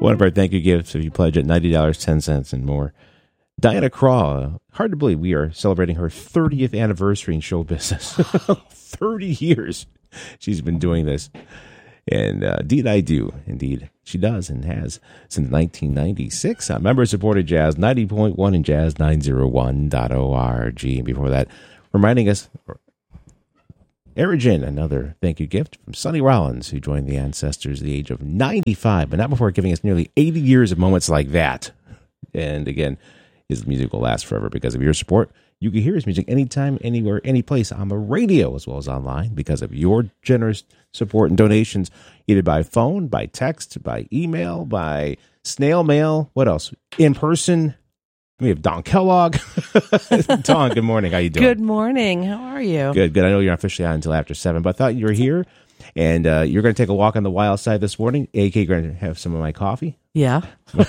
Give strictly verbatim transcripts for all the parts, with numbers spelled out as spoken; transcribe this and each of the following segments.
One of our thank you gifts if you pledge at ninety dollars and ten cents and more. Diana Krall, hard to believe we are celebrating her thirtieth anniversary in show business. thirty years she's been doing this. And uh, indeed I do. Indeed, she does and has since nineteen ninety-six. Uh, member-supported Jazz ninety point one and Jazz nine oh one dot org. And before that, reminding us, Erigen, another thank you gift from Sonny Rollins, who joined the Ancestors at the age of ninety-five, but not before giving us nearly eighty years of moments like that. And again, his music will last forever because of your support. You can hear his music anytime, anywhere, any place on the radio as well as online because of your generous support and donations, either by phone, by text, by email, by snail mail. What else? In person. We have Don Kellogg. Don, good morning. How you doing? Good morning. How are you? Good, good. I know you're not officially out until after seven, but I thought you were here, and uh, you're going to take a walk on the wild side this morning, a k a going to have some of my coffee. Yeah.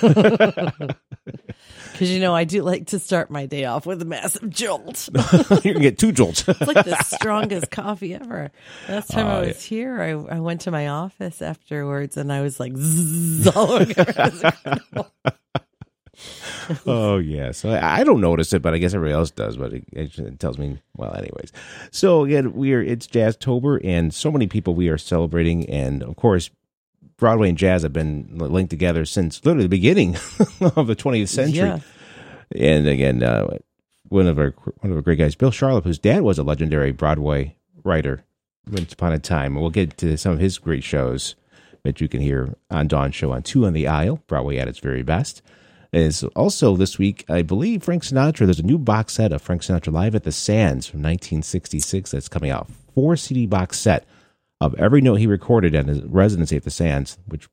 Because, you know, I do like to start my day off with a massive jolt. You're going to get two jolts. It's like the strongest coffee ever. Last time Oh, I was yeah. here, I, I went to my office afterwards, and I was like, zzz, all over. It was incredible. Oh, yeah. So I, I don't notice it, but I guess everybody else does. But it, it tells me, well, anyways. So again, we are. It's Jazztober, and so many people we are celebrating, and of course, Broadway and jazz have been linked together since literally the beginning of the twentieth century. Yeah. And again, uh, one of our one of our great guys, Bill Charlap, whose dad was a legendary Broadway writer once upon a time. And we'll get to some of his great shows that you can hear on Dawn's show on Two on the Aisle, Broadway at its very best. Is also this week, I believe, Frank Sinatra. There's a new box set of Frank Sinatra Live at the Sands from nineteen sixty-six that's coming out. Four C D box set of every note he recorded at his residency at the Sands, which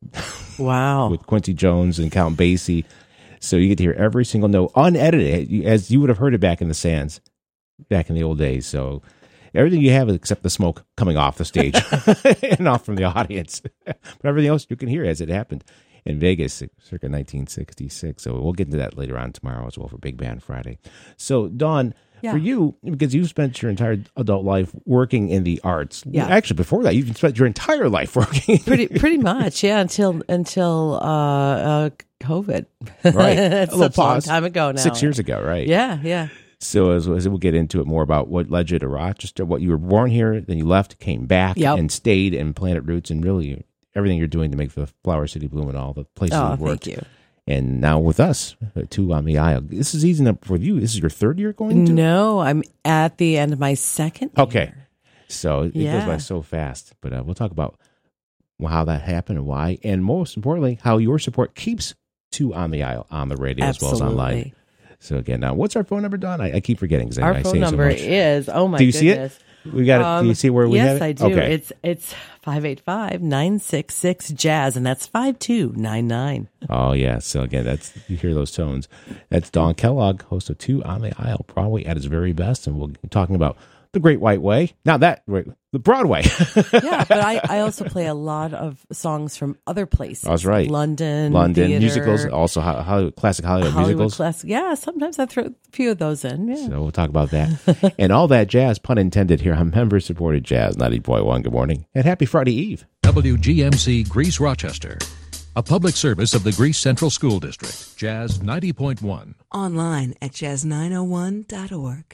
Wow. with Quincy Jones and Count Basie. So you get to hear every single note unedited, as you would have heard it back in the Sands, back in the old days. So everything you have except the smoke coming off the stage and off from the audience. But everything else you can hear as it happened in Vegas, circa nineteen sixty-six. So we'll get into that later on tomorrow as well for Big Band Friday. So, Dawn, Yeah. for you, because you've spent your entire adult life working in the arts. Yeah. Actually, before that, you've spent your entire life working. Pretty pretty much, yeah, until until uh, uh, COVID. Right. That's A little such a long pause. time ago now. Six years ago, right? Yeah, yeah. So as, as we'll get into it more about what led you to Rochester, what you were born here, then you left, came back, Yep. and stayed in Planet Roots, and really everything you're doing to make the Flower City bloom and all the places Oh, you've worked. thank you. And now with us, uh, Two on the Aisle. This is easy enough for you. This is your third year going to? No, I'm at the end of my second year. Okay. So it Yeah. goes by so fast. But uh, we'll talk about how that happened and why. And most importantly, how your support keeps Two on the Aisle on the radio Absolutely. as well as online. So again, now what's our phone number, Don? I, I keep forgetting because I, Our I phone say number so much. is, oh my Do you goodness. see it? We got it. Um, Do you see where we yes, have it? I do. Okay. It's it's five eight five, nine six six, jazz, and that's five two nine nine. Oh, yeah. So, again, that's you hear those tones. That's Don Kellogg, host of Two on the Aisle, Broadway at its very best. And we'll be talking about the Great White Way. Not that, the Broadway. Yeah, but I, I also play a lot of songs from other places. That's right. London, London, theater, musicals, also ho- Hollywood, classic Hollywood, Hollywood musicals. classic. Yeah, sometimes I throw a few of those in. Yeah. So we'll talk about that. And all that jazz, pun intended, here on member-supported Jazz ninety point one. Good morning. And happy Friday Eve. W G M C Greece Rochester, a public service of the Greece Central School District. Jazz ninety point one. Online at jazz nine oh one dot org.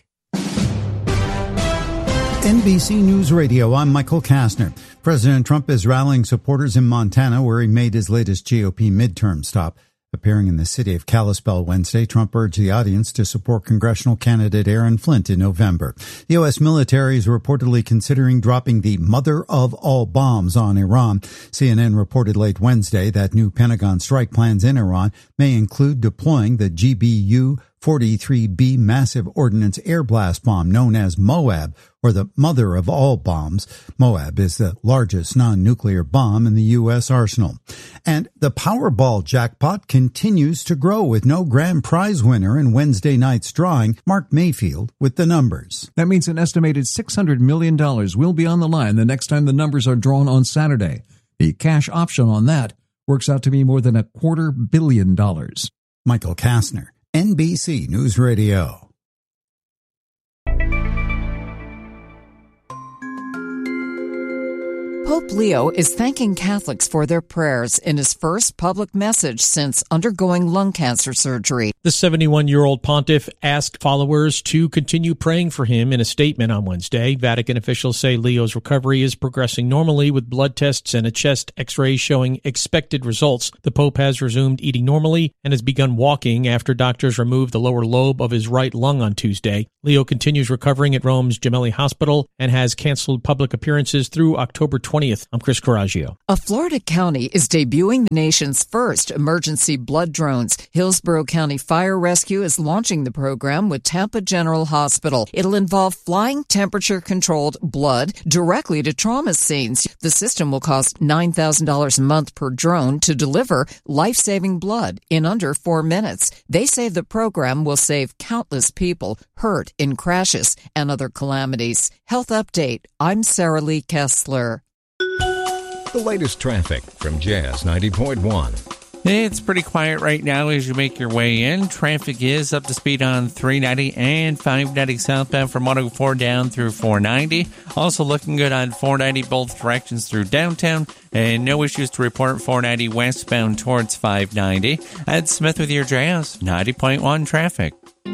N B C News Radio, I'm Michael Kastner. President Trump is rallying supporters in Montana, where he made his latest G O P midterm stop. Appearing in the city of Kalispell Wednesday, Trump urged the audience to support congressional candidate Aaron Flint in November. The U S military is reportedly considering dropping the mother of all bombs on Iran. C N N reported late Wednesday that new Pentagon strike plans in Iran may include deploying the G B U forty-three B massive ordnance air blast bomb known as MOAB, or the mother of all bombs. MOAB is the largest non-nuclear bomb in the U S arsenal. And the Powerball jackpot continues to grow with no grand prize winner in Wednesday night's drawing. Mark Mayfield with the numbers. That means an estimated six hundred million dollars will be on the line the next time the numbers are drawn on Saturday. The cash option on that works out to be more than a quarter billion dollars. Michael Kastner, N B C News Radio. Pope Leo is thanking Catholics for their prayers in his first public message since undergoing lung cancer surgery. The seventy-one-year-old pontiff asked followers to continue praying for him in a statement on Wednesday. Vatican officials say Leo's recovery is progressing normally with blood tests and a chest x-ray showing expected results. The Pope has resumed eating normally and has begun walking after doctors removed the lower lobe of his right lung on Tuesday. Leo continues recovering at Rome's Gemelli Hospital and has canceled public appearances through October twentieth. I'm Chris Coraggio. A Florida county is debuting the nation's first emergency blood drones. Hillsborough County Fire Rescue is launching the program with Tampa General Hospital. It'll involve flying temperature-controlled blood directly to trauma scenes. The system will cost nine thousand dollars a month per drone to deliver life-saving blood in under four minutes. They say the program will save countless people hurt in crashes and other calamities. Health Update. I'm Sarah Lee Kessler. The latest traffic from Jazz ninety point one. It's pretty quiet right now as you make your way in. Traffic is up to speed on three ninety and five ninety southbound from one oh four down through four ninety. Also looking good on four ninety both directions through downtown. And no issues to report four ninety westbound towards five ninety. Ed Smith with your Jazz ninety point one traffic.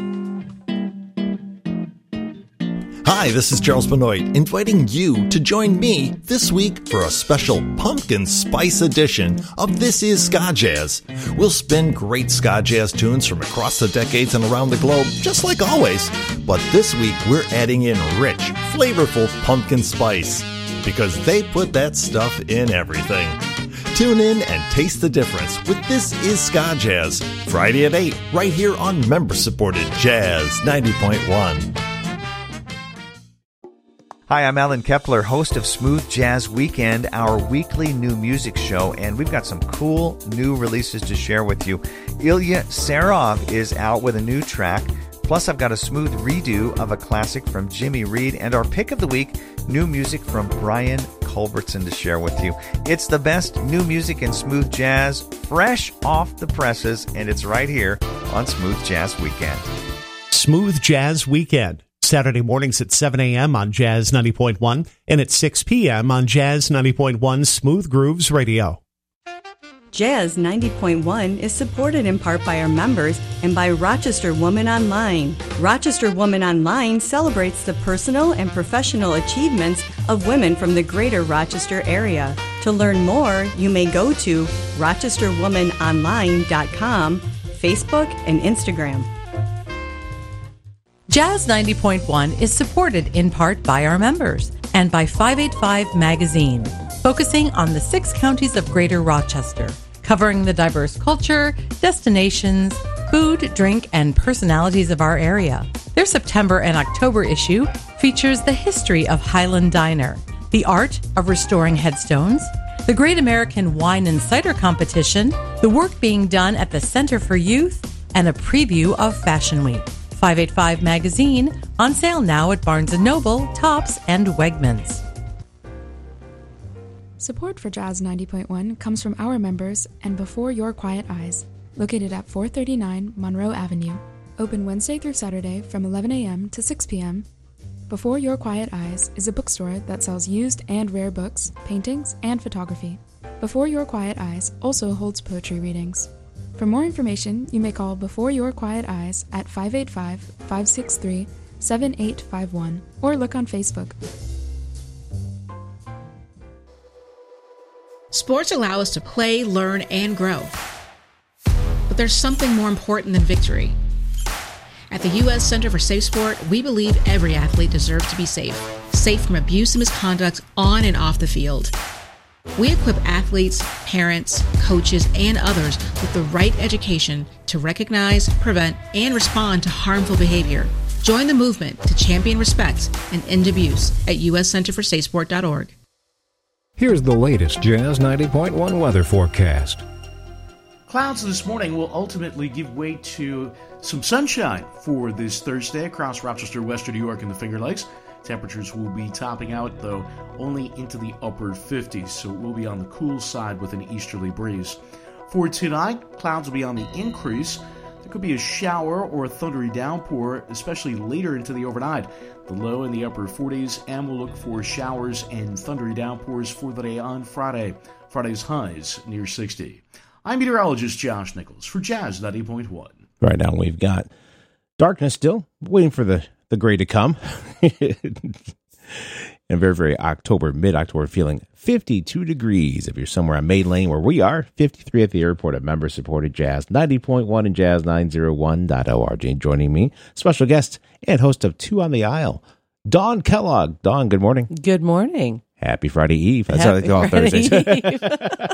Hi, this is Charles Benoit, inviting you to join me this week for a special pumpkin spice edition of This Is Ska Jazz. We'll spin great ska jazz tunes from across the decades and around the globe, just like always. But this week, we're adding in rich, flavorful pumpkin spice, because they put that stuff in everything. Tune in and taste the difference with This Is Ska Jazz, Friday at eight, right here on member-supported Jazz ninety point one. Hi, I'm Alan Kepler, host of Smooth Jazz Weekend, our weekly new music show, and we've got some cool new releases to share with you. Ilya Serov is out with a new track, plus I've got a smooth redo of a classic from Jimmy Reed, and our pick of the week, new music from Brian Culbertson to share with you. It's the best new music in smooth jazz, fresh off the presses, and it's right here on Smooth Jazz Weekend. Smooth Jazz Weekend. Saturday mornings at seven a.m. on Jazz ninety point one and at six p.m. on Jazz ninety point one Smooth Grooves Radio. Jazz ninety point one is supported in part by our members and by Rochester Woman Online. Rochester Woman Online celebrates the personal and professional achievements of women from the greater Rochester area. To learn more, you may go to rochester woman online dot com, Facebook, and Instagram. Jazz ninety point one is supported in part by our members and by five eighty-five Magazine, focusing on the six counties of Greater Rochester, covering the diverse culture, destinations, food, drink, and personalities of our area. Their September and October issue features the history of Highland Diner, the art of restoring headstones, the Great American Wine and Cider Competition, the work being done at the Center for Youth, and a preview of Fashion Week. five eighty-five Magazine, on sale now at Barnes and Noble, Tops, and Wegmans. Support for Jazz ninety point one comes from our members and Before Your Quiet Eyes, located at four thirty-nine Monroe Avenue. Open Wednesday through Saturday from eleven a.m. to six p.m. Before Your Quiet Eyes is a bookstore that sells used and rare books, paintings, and photography. Before Your Quiet Eyes also holds poetry readings. For more information, you may call Before Your Quiet Eyes at five eight five, five six three, seven eight five one or look on Facebook. Sports allow us to play, learn, and grow. But there's something more important than victory. At the U S Center for Safe Sport, we believe every athlete deserves to be safe. Safe from abuse and misconduct on and off the field. We equip athletes, parents, coaches, and others with the right education to recognize, prevent, and respond to harmful behavior. Join the movement to champion respect and end abuse at u s center for safe sport dot org. Here's the latest Jazz ninety point one weather forecast. Clouds this morning will ultimately give way to some sunshine for this Thursday across Rochester, Western New York, and the Finger Lakes. Temperatures will be topping out, though, only into the upper fifties, so it will be on the cool side with an easterly breeze. For tonight, clouds will be on the increase. There could be a shower or a thundery downpour, especially later into the overnight. The The low in the upper forties, and we'll look for showers and thundery downpours for the day on Friday. Friday's highs near sixty. I'm meteorologist Josh Nichols for Jazz ninety point one. Right now we've got darkness still, waiting for the, the gray to come. And very, very October, mid-October feeling fifty-two degrees. If you're somewhere on Main Lane where we are, fifty-three at the airport at member-supported Jazz ninety point one and Jazz nine oh one dot org. And joining me, special guest and host of Two on the Aisle, Dawn Kellogg. Dawn, good morning. Good morning. Happy Friday Eve. That's Happy how they call Friday Thursdays. Eve.